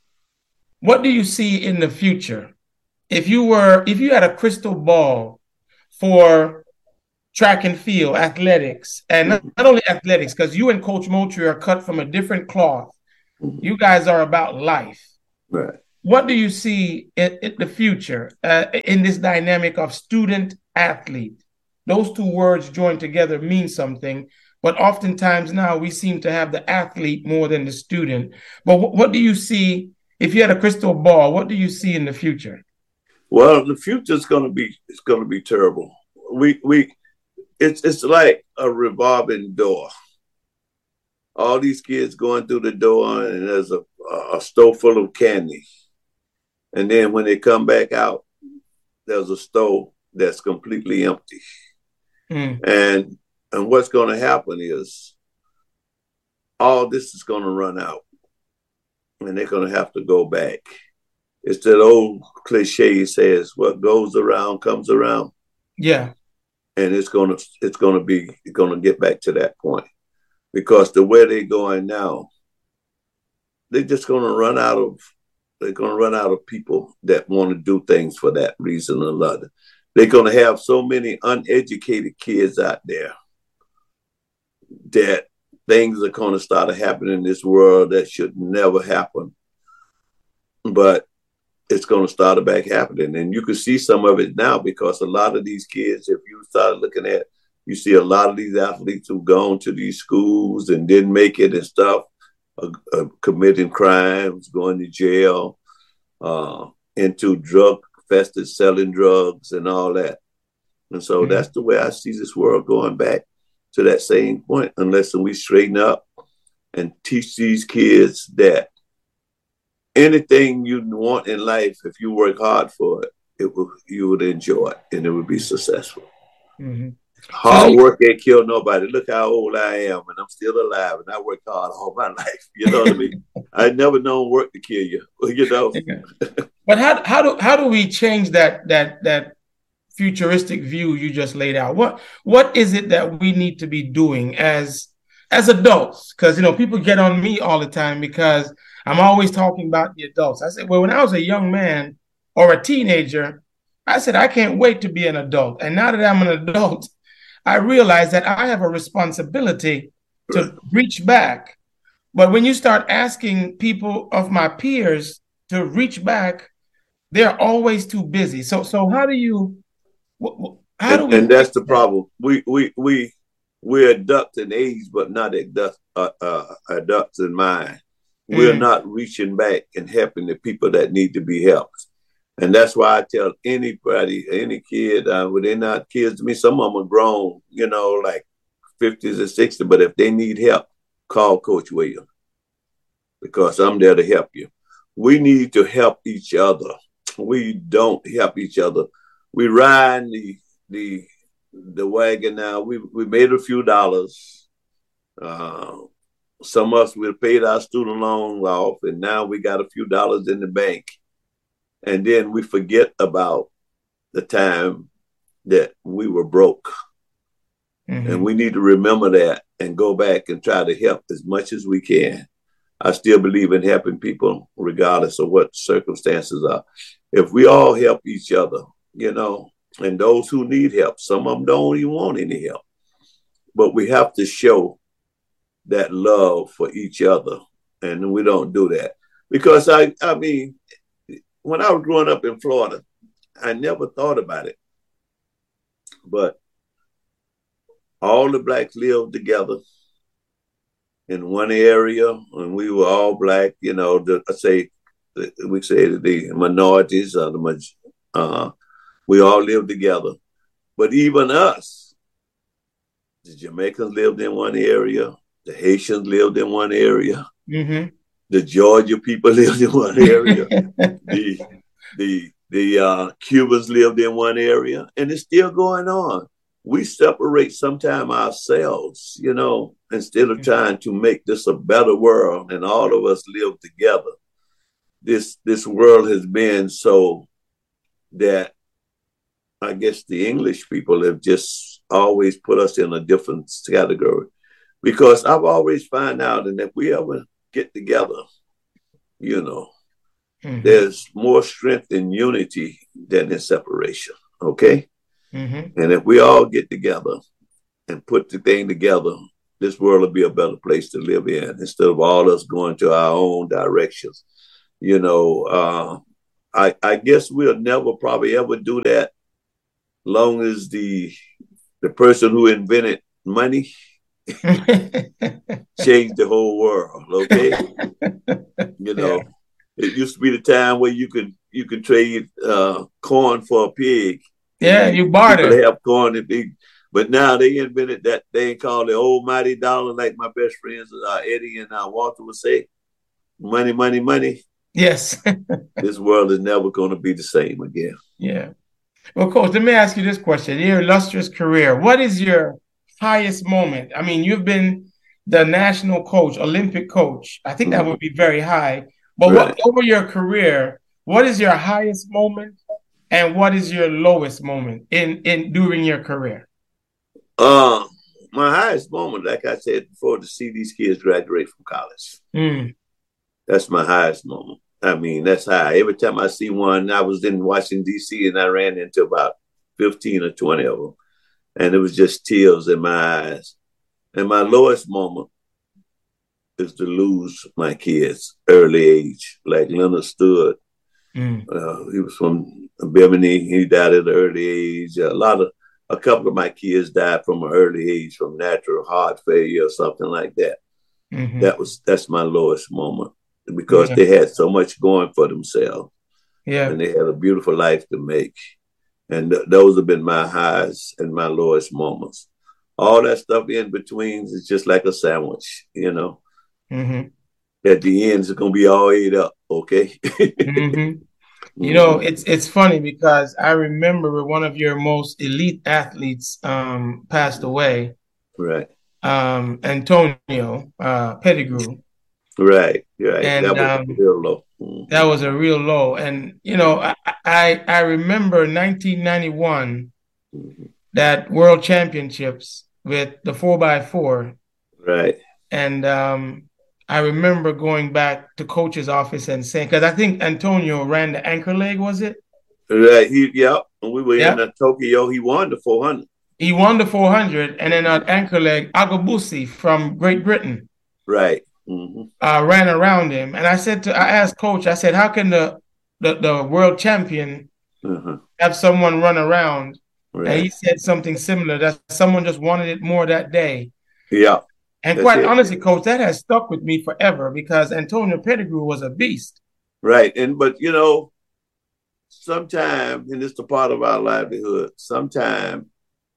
B: what do you see in the future? If you were, if you had a crystal ball for track and field, athletics, and not, not only athletics, because you and Coach Moultrie are cut from a different cloth.
A: Mm-hmm.
B: You guys are about life.
A: Right.
B: What do you see in, in the future uh, in this dynamic of student athlete? Those two words joined together mean something, but oftentimes now we seem to have the athlete more than the student. But w- what do you see if you had a crystal ball? What do you see in the future?
A: Well, the future is going to be it's going to be terrible. We we it's it's like a revolving door. All these kids going through the door, and there's a a store full of candy, and then when they come back out, there's a store that's completely empty. Mm. And and what's going to happen is all this is going to run out, and they're going to have to go back. It's that old cliche says, "What goes around comes around."
B: Yeah,
A: and it's gonna it's gonna be gonna get back to that point, because the way they're going now, they're just gonna run out of they're gonna run out of people that want to do things for that reason or another. They're gonna have so many uneducated kids out there that things are gonna start happening in this world that should never happen, but it's going to start back happening. And you can see some of it now, because a lot of these kids, if you start looking at, you see a lot of these athletes who've gone to these schools and didn't make it and stuff, uh, uh, committing crimes, going to jail, uh, into drug fested, selling drugs and all that. And so mm-hmm. that's the way I see this world going back to that same point, unless we straighten up and teach these kids that anything you want in life, if you work hard for it, it will you would enjoy it and it would be successful. Mm-hmm. Hard work ain't kill nobody. Look how old I am, and I'm still alive, and I worked hard all my life. You know what I mean? I never known work to kill you. You know.
B: But how how do how do we change that that that futuristic view you just laid out? What what is it that we need to be doing as as adults? Because you know people get on me all the time because I'm always talking about the adults. I said, well, when I was a young man or a teenager, I said, I can't wait to be an adult. And now that I'm an adult, I realize that I have a responsibility to reach back. But when you start asking people of my peers to reach back, they're always too busy. So, so how do you, how do
A: and,
B: we?
A: And that's the problem. We, we, we, we're adults in age, but not adults, uh, uh, adults in mind. We're mm. not reaching back and helping the people that need to be helped. And that's why I tell anybody, any kid, uh, well, they're not kids to me. Some of them are grown, you know, like fifties or sixties. But if they need help, call Coach Williams, because I'm there to help you. We need to help each other. We don't help each other. We ride the the the wagon now. We we made a few dollars. Uh, Some of us, we paid our student loans off, and now we got a few dollars in the bank. And then we forget about the time that we were broke. Mm-hmm. And we need to remember that and go back and try to help as much as we can. I still believe in helping people regardless of what the circumstances are. If we all help each other, you know, and those who need help, some of them don't even want any help. But we have to show that love for each other, and we don't do that. Because I, I mean, when I was growing up in Florida, I never thought about it, but all the blacks lived together in one area, and we were all black. You know, the, I say we say the minorities, uh, the uh, we all lived together. But even us, the Jamaicans lived in one area. The Haitians lived in one area. Mm-hmm. The Georgia people lived in one area. the the the uh, Cubans lived in one area, and it's still going on. We separate sometime ourselves, you know, instead of trying to make this a better world and all of us live together. This this world has been so that I guess the English people have just always put us in a different category. Because I've always found out, and if we ever get together, you know, Mm-hmm. There's more strength in unity than in separation. Okay. Mm-hmm. And if we all get together and put the thing together, this world will be a better place to live in instead of all us going to our own directions. You know, uh, I, I guess we'll never probably ever do that long as the the person who invented money changed the whole world. Okay. You know, yeah. It used to be the time where you could you could trade uh, corn for a pig.
B: Yeah, you barter.
A: People have corn and pig. But now they invented that thing called the almighty dollar, like my best friends uh, Eddie and uh, Walter would say, money, money, money.
B: Yes.
A: This world is never going to be the same again.
B: Yeah. Well, Coach, let me ask you this question. Your illustrious career, what is your highest moment? I mean, you've been the national coach, Olympic coach. I think mm-hmm. that would be very high. But right. what over your career, what is your highest moment and what is your lowest moment in, in during your career?
A: Uh, my highest moment, like I said before, to see these kids graduate from college. Mm. That's my highest moment. I mean, that's high. Every time I see one, I was in Washington, D C, and I ran into about fifteen or twenty of them. And it was just tears in my eyes. And my lowest moment is to lose my kids early age, like Leonard Stewart. Mm. Uh, he was from Bimini. He died at an early age. A lot of, a couple of my kids died from an early age from natural heart failure or something like that. Mm-hmm. That was, that's my lowest moment because yeah. they had so much going for themselves. Yeah. And they had a beautiful life to make. And th- those have been my highs and my lowest moments. All that stuff in between is just like a sandwich, you know. Mm-hmm. At the end, it's going to be all ate up, okay?
B: mm-hmm. You know, it's it's funny because I remember one of your most elite athletes um, passed away.
A: Right.
B: Um, Antonio uh, Pettigrew.
A: Right, right.
B: And,
A: that was
B: um,
A: real low. Mm-hmm.
B: That was a real low. And, you know, I I, I remember nineteen ninety-one, mm-hmm. that World Championships with the four by four.
A: Right.
B: And um, I remember going back to coach's office and saying, because I think Antonio ran the anchor leg, was it?
A: Right. He, yeah. When we were yep. in Tokyo, he won the four hundred.
B: He won the four hundred. And then at anchor leg, Agabusi from Great Britain.
A: Right. Mm-hmm.
B: Uh, ran around him. And I said to, I asked coach, I said, how can the, the, the world champion uh-huh. have someone run around? Right. And he said something similar, that someone just wanted it more that day.
A: Yeah.
B: And quite it. honestly, coach, that has stuck with me forever because Antonio Pettigrew was a beast.
A: Right. And, but, you know, sometimes, and it's a part of our livelihood, sometimes,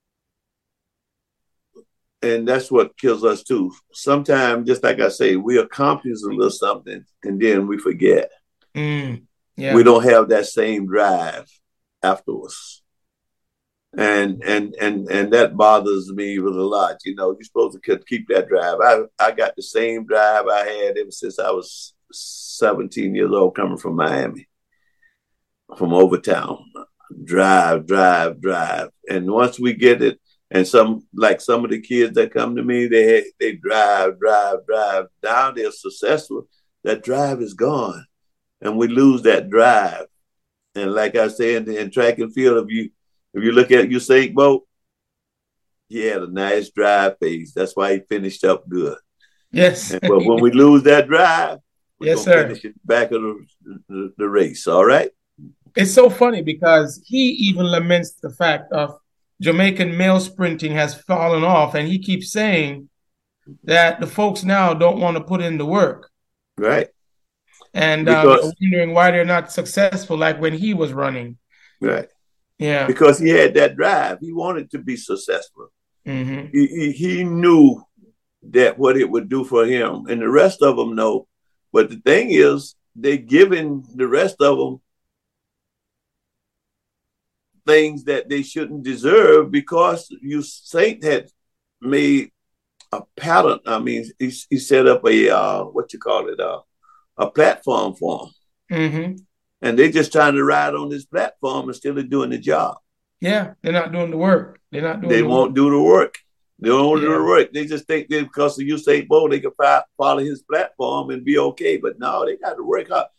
A: and that's what kills us too. Sometimes, just like I say, we accomplish a little something and then we forget. Mm, yeah. We don't have that same drive afterwards. And and and and that bothers me with a lot. You know, you're supposed to keep that drive. I, I got the same drive I had ever since I was seventeen years old coming from Miami, from Overtown. Drive, drive, drive. And once we get it, and some, like some of the kids that come to me, they they drive, drive, drive. Now they're successful. That drive is gone. And we lose that drive. And like I said, in, in track and field, if you If you look at Usain Bolt, he had a nice drive pace. That's why he finished up good.
B: Yes.
A: And, but when we lose that drive, we're
B: yes,
A: going to
B: sir.
A: finish it back of the, the, the race. All right?
B: It's so funny because he even laments the fact of Jamaican male sprinting has fallen off. And he keeps saying that the folks now don't want to put in the work.
A: Right.
B: And because, um, wondering why they're not successful like when he was running.
A: Right.
B: Yeah,
A: because he had that drive. He wanted to be successful. Mm-hmm. He, he he knew that what it would do for him, and the rest of them know. But the thing is, they giving the rest of them things that they shouldn't deserve because Usain had made a pattern. I mean, he, he set up a uh, what you call it, uh, a platform for them. Mm-hmm. And they're just trying to ride on this platform instead of doing the job.
B: Yeah, they're not doing the work. They're not doing
A: They
B: the
A: won't
B: work.
A: do the work. They won't
B: Yeah.
A: do the work. They just think that because of Usain Bolt, they can follow his platform and be okay. But no, they got to work hard.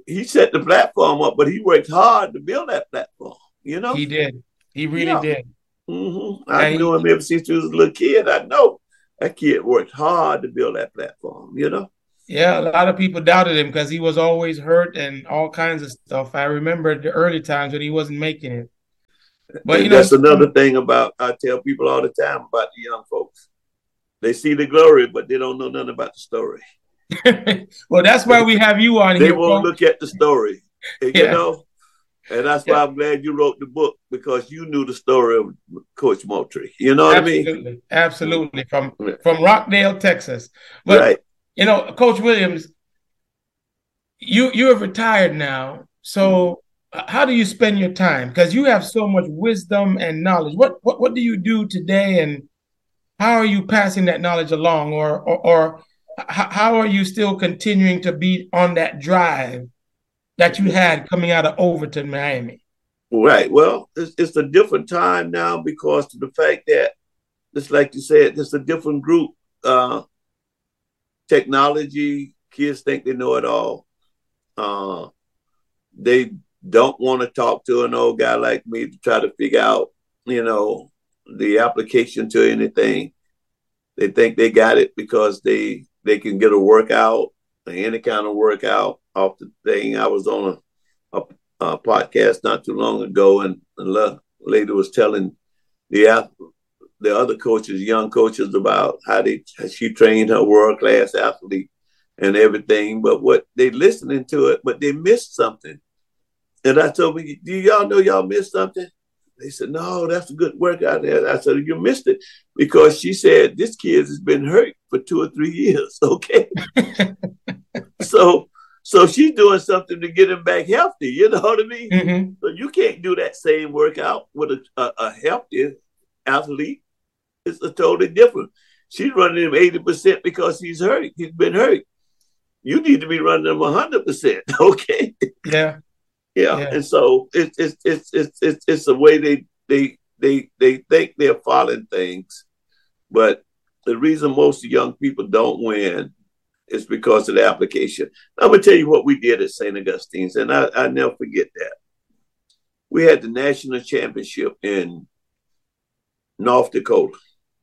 A: he set the platform up, but he worked hard to build that platform. You know,
B: he did. He really
A: yeah.
B: did.
A: Mm-hmm. I
B: And
A: knew
B: he,
A: him ever since he was a little kid. I know that kid worked hard to build that platform. You know.
B: yeah, a lot of people doubted him because he was always hurt and all kinds of stuff. I remember the early times when he wasn't making it. But you
A: And
B: know,
A: that's another thing about I tell people all the time about the young folks. They see the glory, but they don't know nothing about the story.
B: well, that's why we have you on
A: They
B: here,
A: won't
B: Coach.
A: look at the story, you
B: Yeah.
A: know. And that's why
B: Yeah.
A: I'm glad you wrote the book, because you knew the story of Coach Moultrie. You know what
B: Absolutely.
A: I mean?
B: Absolutely. From
A: Yeah.
B: from Rockdale, Texas. But
A: Right.
B: you know, Coach Williams, you you have retired now. So how do you spend your time? Because you have so much wisdom and knowledge. What what what do you do today, and how are you passing that knowledge along, or or, or how are you still continuing to be on that drive that you had coming out of Overton, Miami?
A: Right. Well, it's, it's a different time now because of the fact that, just like you said, it's a different group. Uh, technology, kids think they know it all. Uh, they don't want to talk to an old guy like me to try to figure out, you know, the application to anything. They think they got it because they they can get a workout, any kind of workout off the thing. I was on a, a, a podcast not too long ago, and the lady was telling the the other coaches, young coaches, about how they how she trained her world class athlete and everything. But what they listening to it, but they missed something. And I told me, do y'all know y'all missed something? They said, no, that's a good workout there. I said, you missed it because she said this kid has been hurt for two or three years. Okay. so so she's doing something to get him back healthy. You know what I mean?
B: Mm-hmm.
A: So you can't do that same workout with a, a, a healthy athlete. It's a totally different. She's running him eighty percent because he's hurt. He's been hurt. You need to be running him one hundred percent. Okay.
B: Yeah.
A: Yeah.
B: Yeah.
A: And so it's it's it's it's it's it's the way they they they they think they're following things, but the reason most young people don't win is because of the application. I'm gonna tell you what we did at Saint Augustine's, and I I never forget that. We had the national championship in North Dakota.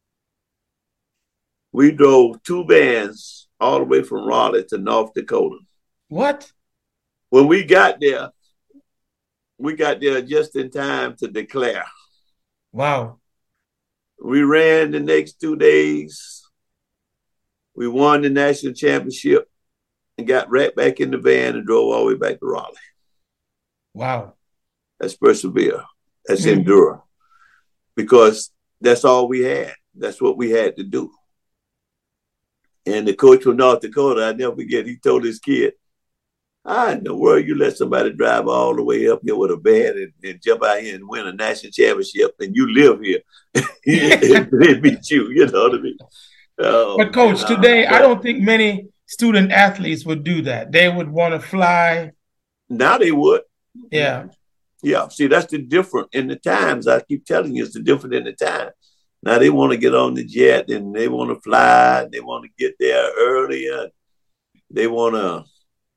A: We drove two vans all the way from Raleigh to North Dakota.
B: What?
A: When we got there, we got there just in time to declare.
B: Wow.
A: We ran the next two days. We won the national championship and got right back in the van and drove all the way back to Raleigh.
B: Wow.
A: That's persevere. That's
B: Mm-hmm.
A: endure. Because that's all we had. That's what we had to do. And the coach from North Dakota, I never forget, he told his kid, how in the world you let somebody drive all the way up here with a van and, and jump out here and win a national championship and you live here and they beat you, you know what I mean? Um,
B: But Coach,
A: and, uh,
B: today
A: but
B: I don't think many student athletes would do that. They would want to fly.
A: now they would.
B: Yeah.
A: Yeah. See, that's the difference in the times. I keep telling you, it's the difference in the time. Now they want to get on the jet and they want to fly. They want to get there earlier. They want to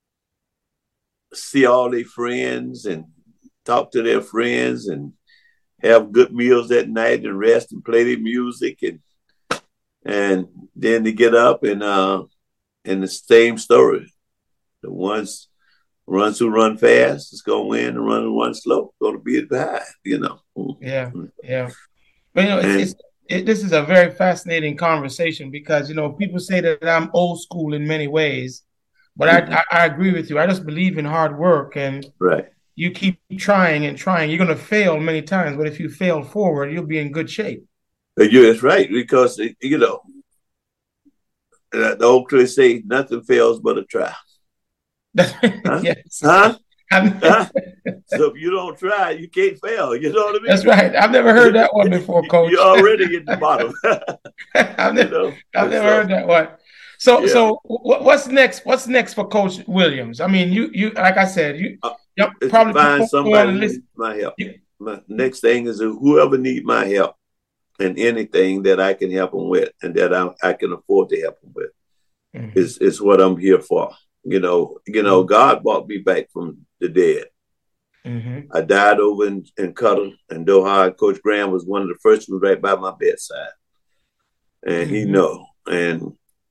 A: see all their friends and talk to their friends and have good meals at night and rest and play their music and and then they get up and uh and the same story. The ones runs who run fast is gonna win, and run who run slow gonna be behind, you know.
B: Yeah, yeah. But you know, it's,
A: And,
B: it's it, this is a very fascinating conversation because you know people say that I'm old school in many ways, but
A: mm-hmm.
B: I, I I agree with you. I just believe in hard work, and
A: right.
B: you keep trying and trying. You're going to fail many times, but if you fail forward, you'll be in good shape.
A: Yeah, that's right, because you know the old cliche say nothing fails but a try. Huh?
B: Yes.
A: Huh? Huh? So if you don't try, you can't fail. You know what I mean?
B: That's right. I've never heard that one before, Coach.
A: You're already at the bottom.
B: I've never,
A: you know?
B: I've never
A: so,
B: heard that one. So,
A: yeah.
B: so what's next? What's next for Coach Williams? I mean, you, you, like I said, you,
A: uh,
B: you probably
A: find somebody who needs my help. You, my next thing is whoever needs my help in anything that I can help them with, and that I, I can afford to help them with, mm-hmm. is is what I'm here for. You know, you know, God brought me back from the dead. Mm-hmm. I died over in, in Qatar and Doha. Coach Graham was one of the first ones right by my bedside. And mm-hmm. he know. And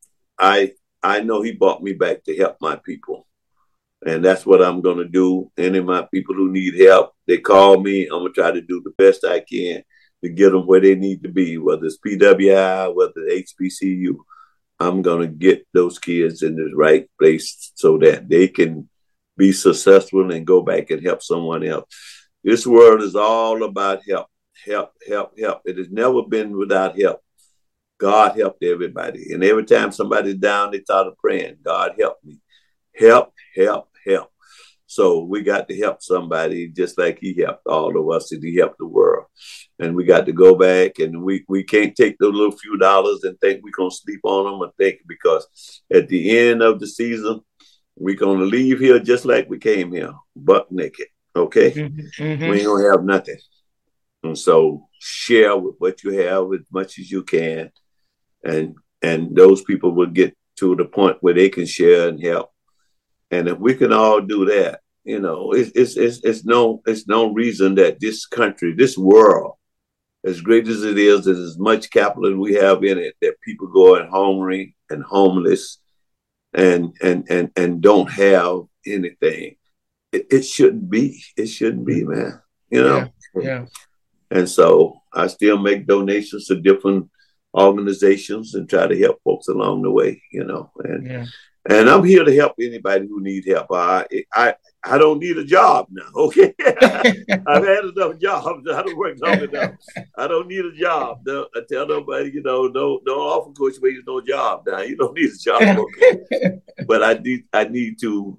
A: I I know he brought me back to help my people. And that's what I'm going to do. Any of my people who need help, they call me. I'm going to try to do the best I can to get them where they need to be, whether it's P W I, whether it's H B C U. I'm going to get those kids in the right place so that they can be successful and go back and help someone else. This world is all about help, help, help, help. It has never been without help. God helped everybody. And every time somebody's down, they start praying, God help me. Help, help, help. So we got to help somebody just like he helped all of us and he helped the world. And we got to go back and we, we can't take those little few dollars and think we're going to sleep on them or think, because at the end of the season, we're going to leave here just like we came here, buck naked. Okay? Mm-hmm, mm-hmm. We ain't going to have nothing. And so share with what you have as much as you can. And, and those people will get to the point where they can share and help. And if we can all do that, you know, it's, it's, it's, it's no, it's no reason that this country, this world, as great as it is, there's as much capital as we have in it, that people go and hungry and homeless and, and, and, and don't have anything. It, it shouldn't be, it shouldn't be, man, you know?
B: Yeah. yeah.
A: And so I still make donations to different organizations and try to help folks along the way, you know, and, yeah. And I'm here to help anybody who needs help. I I I don't need a job now, okay? I've had enough jobs. I don't work long enough. I don't need a job. No, I tell nobody, you know, don't don't offer Coach Wade no job now. You don't need a job, okay? But I need I need to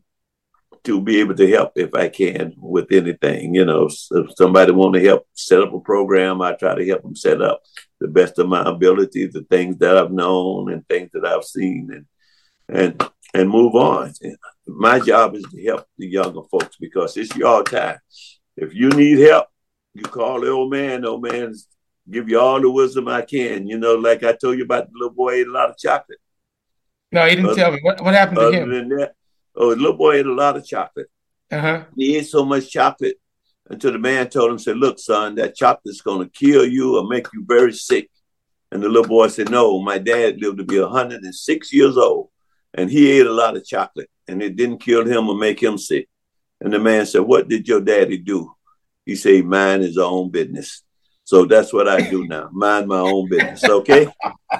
A: to be able to help if I can with anything. You know, if somebody want to help set up a program, I try to help them set up the best of my ability, the things that I've known and things that I've seen, and and and move on. My job is to help the younger folks because it's your time. If you need help, you call the old man. The old man give you all the wisdom I can. You know, like I told you about the little boy ate a lot of chocolate.
B: No, he didn't other, tell me. What, what happened to him?
A: Than that, oh, the little boy ate a lot of chocolate.
B: Uh-huh.
A: He ate so much chocolate until the man told him, said, look, son, that chocolate's going to kill you or make you very sick. And the little boy said, no, my dad lived to be one hundred six years old. And he ate a lot of chocolate, and it didn't kill him or make him sick. And the man said, what did your daddy do? He said, mind his own business. So that's what I do now, mind my own business, okay?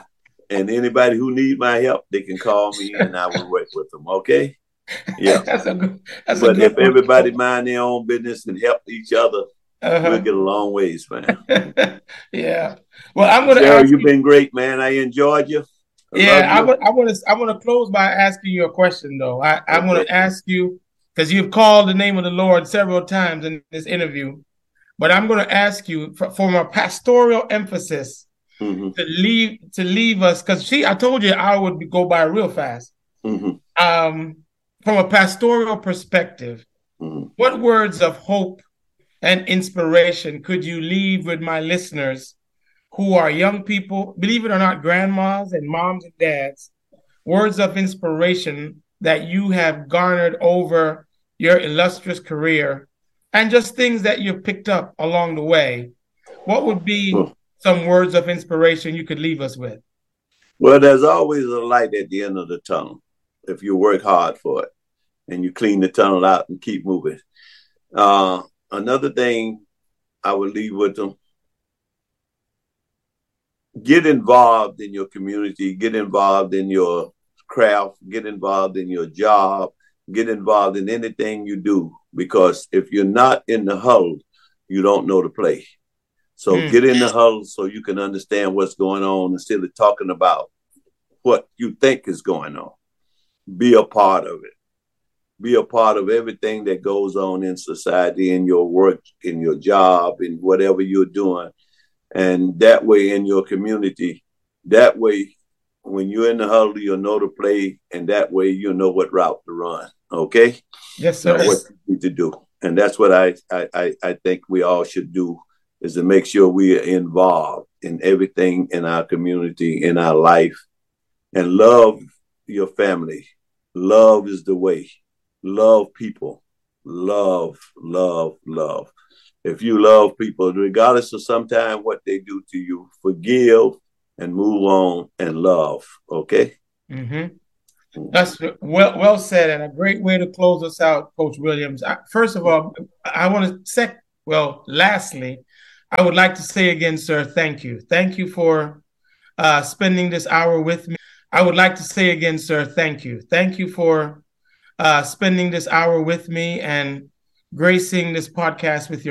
A: And anybody who needs my help, they can call me, and I will work with them, okay? Yeah.
B: That's a good, that's
A: but
B: a good
A: if everybody mind their own business and help each other, uh-huh. we'll get a long ways, man.
B: Yeah. Well, I'm going to
A: Gerald,
B: ask
A: you've you- been great, man. I enjoyed you.
B: I yeah, I want I want to I want to close by asking you a question though. I, I okay. want to ask you, because you've called the name of the Lord several times in this interview, but I'm going to ask you for, from a pastoral emphasis mm-hmm. to leave to leave us, because see, I told you I would go by real fast. Mm-hmm. Um, from a pastoral perspective, mm-hmm. what words of hope and inspiration could you leave with my listeners who are young people, believe it or not, grandmas and moms and dads, words of inspiration that you have garnered over your illustrious career and just things that you've picked up along the way? What would be hmm. some words of inspiration you could leave us with?
A: Well, there's always a light at the end of the tunnel if you work hard for it and you clean the tunnel out and keep moving. Uh, another thing I would leave with them, get involved in your community, get involved in your craft, get involved in your job, get involved in anything you do, because if you're not in the huddle, you don't know the play. So mm. get in the huddle so you can understand what's going on instead of talking about what you think is going on. Be a part of it. Be a part of everything that goes on in society, in your work, in your job, in whatever you're doing. And that way in your community, that way, when you're in the huddle, you'll know the play, and that way you'll know what route to run. Okay?
B: Yes, sir.
A: Now, what you need to do. And that's what I, I, I think we all should do, is to make sure we are involved in everything in our community, in our life, and love your family. Love is the way. Love people. Love, love, love. If you love people, regardless of sometimes what they do to you, forgive and move on and love. Okay?
B: Mm-hmm. That's well well said, and a great way to close us out, Coach Williams. First of all, I want to sec. Well, lastly, I would like to say again, sir, thank you. Thank you for uh, spending this hour with me. I would like to say again, sir, thank you. Thank you for uh, spending this hour with me and gracing this podcast with your